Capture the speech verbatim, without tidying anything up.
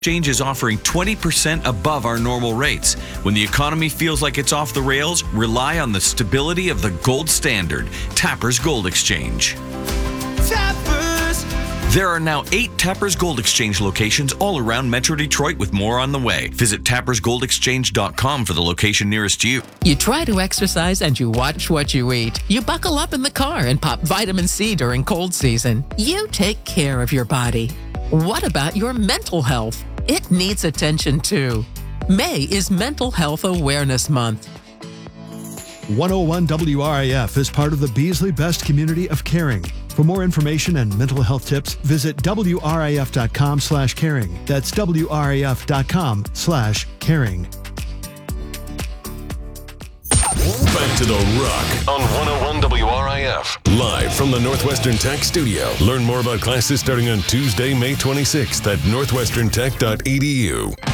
Exchange is offering twenty percent above our normal rates. When the economy feels like it's off the rails, rely on the stability of the gold standard, Tappers Gold Exchange. Tappers! There are now eight Tappers Gold Exchange locations all around Metro Detroit, with more on the way. Visit tappers gold exchange dot com for the location nearest you. You try to exercise and you watch what you eat. You buckle up in the car and pop vitamin C during cold season. You take care of your body. What about your mental health? It needs attention too. May is Mental Health Awareness Month. one oh one W R I F is part of the Beasley Best community of caring. For more information and mental health tips, visit W R I F dot com slash caring. That's W R I F dot com slash caring. Back to the Rock on one oh one W R I F. Live from the Northwestern Tech Studio. Learn more about classes starting on Tuesday, May twenty-sixth at northwestern tech dot e d u.